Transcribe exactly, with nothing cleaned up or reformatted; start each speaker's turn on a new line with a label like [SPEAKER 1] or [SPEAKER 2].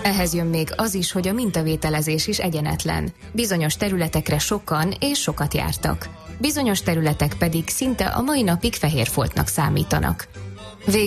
[SPEAKER 1] Ehhez jön még az is, hogy a mintavételezés is egyenetlen. Bizonyos területekre sokan és sokat jártak. Bizonyos területek pedig szinte a mai napig fehérfoltnak számítanak.